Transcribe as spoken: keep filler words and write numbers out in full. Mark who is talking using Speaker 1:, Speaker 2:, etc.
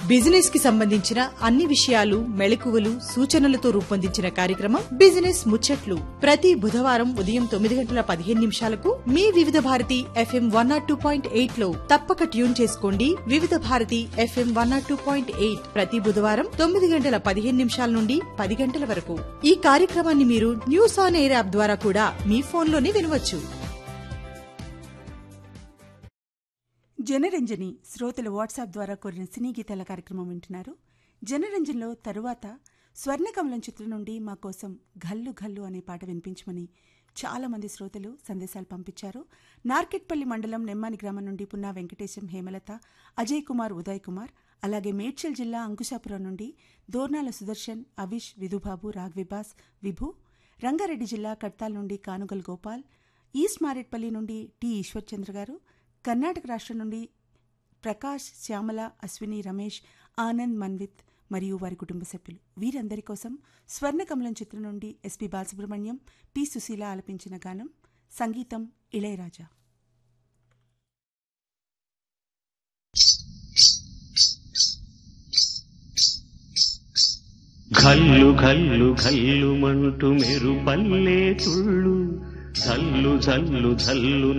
Speaker 1: Business కి సంబంధించిన అన్ని విషయాలు, మెళకువలు, సూచనలతో రూపొందించిన కార్యక్రమం బిజినెస్ ముచ్చట్లు. ప్రతి బుధవారం ఉదయం తొమ్మిది గంటల పదిహేను నిమిషాలకు మీ వివిధ Bharati FM one not two point eight లో తప్పక ట్యూన్ చేసుకోండి. వివిధ Bharati FM one not two point eight ప్రతి బుధవారం తొమ్మిది గంటల పదిహేను నిమిషాల నుండి పది గంటల వరకు. ఈ కార్యక్రమాన్ని మీరు న్యూస్ ఆన్ ఎయిర్ యాప్ ద్వారా కూడా మీ ఫోన్లోనే వినవచ్చు.
Speaker 2: జనరంజని శ్రోతలు వాట్సాప్ ద్వారా కోరిన సినీ గీతాల కార్యక్రమం వింటున్నారు. జనరంజన్లో తరువాత స్వర్ణకమలం చిత్రం నుండి మా కోసం ఘల్లు ఘల్లు అనే పాట వినిపించమని చాలామంది శ్రోతలు సందేశాలు పంపించారు. నార్కెట్పల్లి మండలం నెమ్మాని గ్రామం నుండి పున్నా వెంకటేశం, హేమలత, అజయ్ కుమార్, ఉదయ్ కుమార్, అలాగే మేడ్చల్ జిల్లా అంకుశాపురం నుండి దోర్నాల సుదర్శన్, అవిష్, విధుబాబు, రాఘవిబాస్, విభు, రంగారెడ్డి జిల్లా కడ్తాల్ నుండి కానుగల్ గోపాల్, ఈస్ట్ మారేట్పల్లి నుండి టి ఈశ్వర్చంద్ర గారు, కర్ణాటక రాష్ట్రం నుండి ప్రకాష్, శ్యామల, అశ్విని, రమేష్, ఆనంద్, మన్విత్ మరియు వారి కుటుంబ సభ్యులు వీరందరి కోసం స్వర్ణకమలం చిత్రం నుండి ఎస్పి బాలసుబ్రహ్మణ్యం, పి సుశీల ఆలపించిన గానం. సంగీతం ఇళయరాజా.
Speaker 3: ఘల్లు ఘల్లు ఘల్లు మంటూ మెరుపల్లే తుళ్ళు, జల్లు జల్లు జల్లు